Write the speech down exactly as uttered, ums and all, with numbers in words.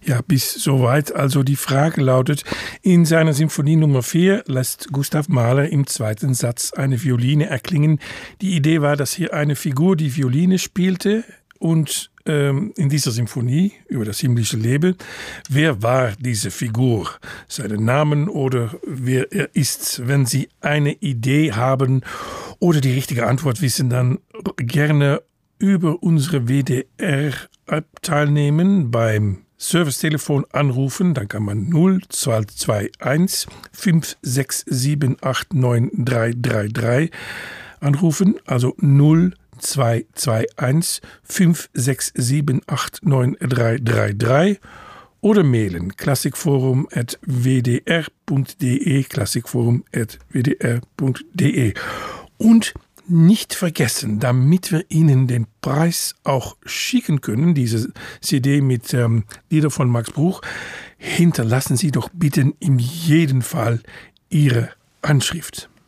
Ja, bis soweit. Also die Frage lautet, in seiner Symphonie Nummer vier lässt Gustav Mahler im zweiten Satz eine Violine erklingen. Die Idee war, dass hier eine Figur die Violine spielte und ähm, in dieser Symphonie über das himmlische Leben, wer war diese Figur? Seinen Namen oder wer er ist? Wenn Sie eine Idee haben oder die richtige Antwort wissen, dann gerne über unsere W D R teilnehmen beim Servicetelefon anrufen, dann kann man null zwei zwei eins fünf sechs sieben acht neun drei drei drei anrufen, also null zwei zwei eins fünf sechs sieben acht neun drei drei drei oder mailen klassikforum at w d r punkt d e, klassikforum at w d r punkt d e. Und nicht vergessen, damit wir Ihnen den Preis auch schicken können, diese C D mit ähm, Lieder von Max Bruch, hinterlassen Sie doch bitte in jedem Fall Ihre Anschrift.